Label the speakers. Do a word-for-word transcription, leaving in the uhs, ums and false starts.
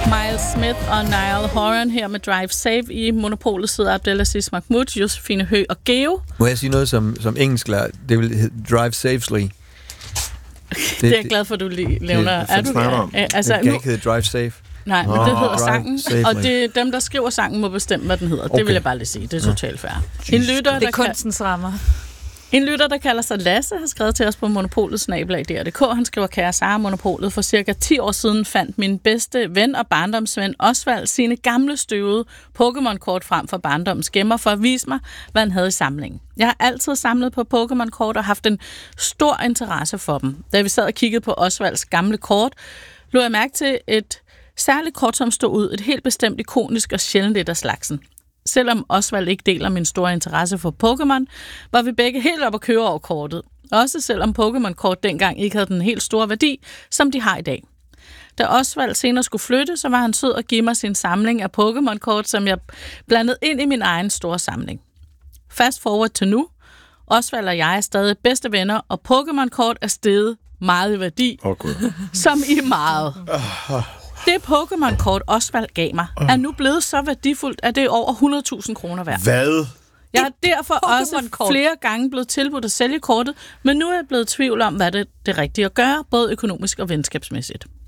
Speaker 1: Miles Smith og Niall Horan her med Drive Safe. I Monopolet sidder Abdelaziz Mahmoud, Josefine Høgh og Geo.
Speaker 2: Må jeg sige noget som, som engelsklærer? Det vil hedde Drive Safely. Det,
Speaker 1: det er jeg glad for, at du lige nævner.
Speaker 3: Det er, det er,
Speaker 1: er du, altså,
Speaker 2: det kan ikke hedde Drive Safe.
Speaker 1: Nej, men oh, det hedder sangen,
Speaker 2: safely.
Speaker 1: Og det, dem, der skriver sangen, må bestemme, hvad den hedder. Okay. Det vil jeg bare lige sige. Det er totalt fair. En lytter,
Speaker 4: det er kunstens rammer.
Speaker 1: En lytter, der kalder sig Lasse, har skrevet til os på Monopolet snabel-a punktum d k. Han skriver, kære Sara, Monopolet for cirka ti år siden fandt min bedste ven og barndomsven Osvald sine gamle støvede Pokémon-kort frem for barndommens gemmer for at vise mig, hvad han havde i samlingen. Jeg har altid samlet på Pokémon-kort og haft en stor interesse for dem. Da vi sad og kiggede på Osvalds gamle kort, lå jeg mærke til et særligt kort, som stod ud, et helt bestemt ikonisk og sjældent et af slagsen. Selvom Osvald ikke deler min store interesse for Pokémon, var vi begge helt op at køre over kortet. Også selvom Pokémon-kort dengang ikke havde den helt store værdi, som de har i dag. Da Osvald senere skulle flytte, så var han sød at give mig sin samling af Pokémon-kort, som jeg blandede ind i min egen store samling. Fast forward til nu. Osvald og jeg er stadig bedste venner, og Pokémon-kort er steget meget i værdi.
Speaker 3: Oh, God.
Speaker 1: Som i meget. Det Pokémon-kort, Osvald gav mig, er nu blevet så værdifuldt, at det er over hundrede tusind kroner værd.
Speaker 3: Hvad?
Speaker 1: Jeg har derfor også flere gange blevet tilbudt at sælge kortet, men nu er jeg blevet i tvivl om, hvad det er det rigtige at gøre, både økonomisk og venskabsmæssigt.